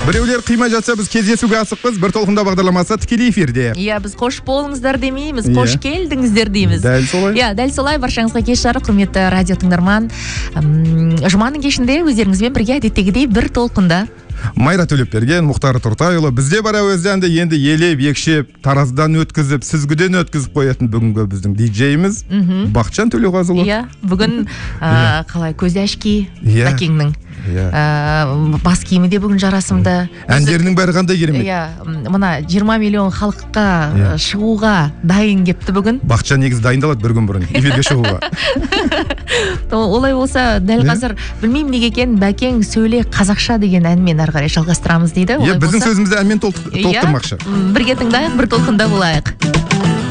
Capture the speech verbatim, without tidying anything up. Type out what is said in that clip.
Біреулер қимай жатса, біз кездесуге асықпыз. Бір толқында бағдарламасы тікелей эфирде. Иә, біз қош болыңыздар демейміз, қош келдіңіздер дейміз. Дәл солай. Иә, дәл солай. Баршаңызға кеш жарық, құрметті радио тыңдарман. Жұманың кешінде өздеріңізбен бірге әдеттегідей бір толқында Майра Төлепберген, Мұхтар Тұртайұлы, бізде бар әуезден де енді елеп, екшеп, Тараздан өткізіп, сүзгіден өткізіп қоятын бүгінгі біздің диджейіміз Бақытжан Төлеуғазыұлы. Иә, бүгін қалай көзәшки Бәкеңнің бас киімі де бүгін жарасымды. Әндерінің бәрі қандай керемет. Иә, мына жиырма миллион халыққа шығуға дайын кепті бүгін. Бақытжан негізі дайындалады бір күн бұрын эфирге шығуға. Олай болса, дәл қазір білмеймін неге екен, Бәкең сөйле қазақша деген әнмен әрі қарай жалғастырамыз дейді. Біздің сөзімізді әнмен толықтырмақшы. Бірге тыңдайық, бір толқында болайық.